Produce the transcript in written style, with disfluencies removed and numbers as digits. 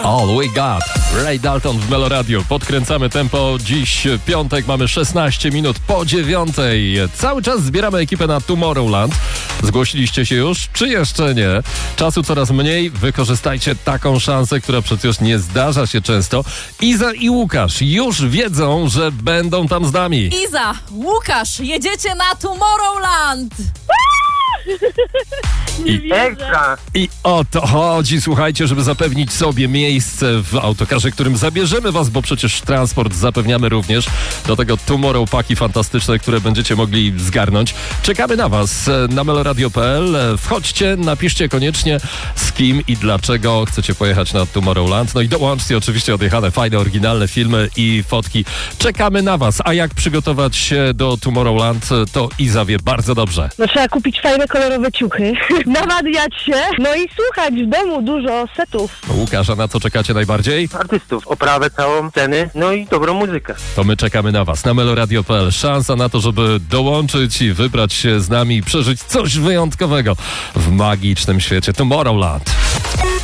All We Got. Ray Dalton w Meloradio. Podkręcamy tempo. Dziś piątek, mamy 16 minut po 9:00. Cały czas zbieramy ekipę na Tomorrowland. Zgłosiliście się już, czy jeszcze nie? Czasu coraz mniej. Wykorzystajcie taką szansę, która przecież nie zdarza się często. Iza i Łukasz już wiedzą, że będą tam z nami. Iza, Łukasz, jedziecie na Tomorrowland! I o to chodzi, słuchajcie, żeby zapewnić sobie miejsce w autokarze, którym zabierzemy was, bo przecież transport zapewniamy również. Do tego Tomorrow paki fantastyczne, które będziecie mogli zgarnąć. Czekamy na was na meloradio.pl. Wchodźcie, napiszcie koniecznie z kim i dlaczego chcecie pojechać na Tomorrowland. No i dołączcie oczywiście odjechane, fajne, oryginalne filmy i fotki. Czekamy na was. A jak przygotować się do Tomorrowland, to Iza wie bardzo dobrze. No trzeba kupić fajne, kolorowe ciuchy, nawadniać się, no i słuchać w domu dużo setów. Łukasz, a na co czekacie najbardziej? Artystów, oprawę całą, sceny, no i dobrą muzykę. To my czekamy na was na meloradio.pl. Szansa na to, żeby dołączyć i wybrać się z nami i przeżyć coś wyjątkowego w magicznym świecie Tomorrowland.